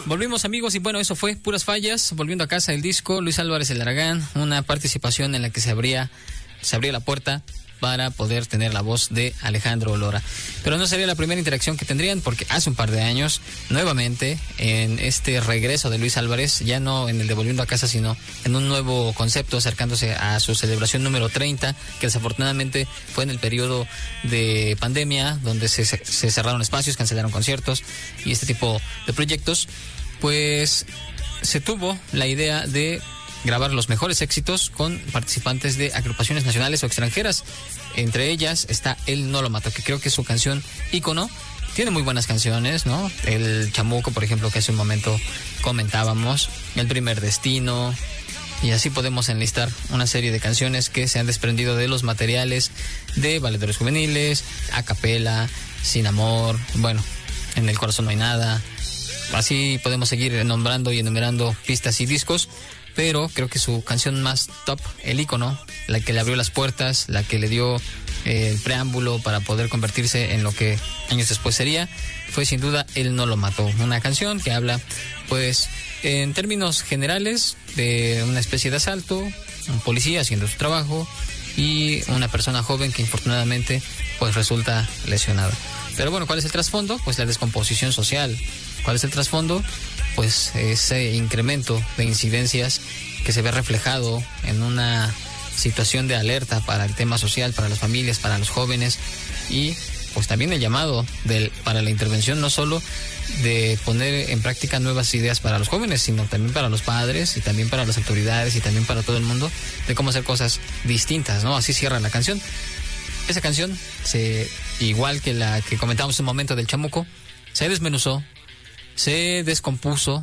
Volvimos, amigos, y bueno, eso fue Puras Fallas. Volviendo a casa el disco, Luis Álvarez El Aragán, una participación en la que se abría la puerta para poder tener la voz de Alejandro Lora. Pero no sería la primera interacción que tendrían, porque hace un par de años, nuevamente, en este regreso de Luis Álvarez, ya no en el de Volviendo a Casa, sino en un nuevo concepto, acercándose a su celebración número 30, que desafortunadamente fue en el periodo de pandemia, donde se cerraron espacios, cancelaron conciertos y este tipo de proyectos, pues se tuvo la idea de grabar los mejores éxitos con participantes de agrupaciones nacionales o extranjeras. Entre ellas está El No Lo Mato, que creo que es su canción ícono. Tiene muy buenas canciones, ¿no? El Chamuco, por ejemplo, que hace un momento comentábamos, El Primer Destino, y así podemos enlistar una serie de canciones que se han desprendido de los materiales de Valedores Juveniles, A Capela, Sin Amor, bueno, En el Corazón No Hay Nada. Así podemos seguir nombrando y enumerando pistas y discos, pero creo que su canción más top, el ícono, la que le abrió las puertas, la que le dio el preámbulo para poder convertirse en lo que años después sería, fue sin duda El No Lo Mató. Una canción que habla, pues, en términos generales, de una especie de asalto, un policía haciendo su trabajo y una persona joven que infortunadamente, pues, resulta lesionada. Pero bueno, ¿cuál es el trasfondo? Pues la descomposición social. ¿Cuál es el trasfondo? Pues ese incremento de incidencias que se ve reflejado en una situación de alerta para el tema social, para las familias, para los jóvenes, y pues también el llamado para la intervención, no solo de poner en práctica nuevas ideas para los jóvenes, sino también para los padres y también para las autoridades y también para todo el mundo, de cómo hacer cosas distintas, ¿no? Así cierra la canción. Esa canción, igual que la que comentamos en un momento del Chamuco, se desmenuzó, se descompuso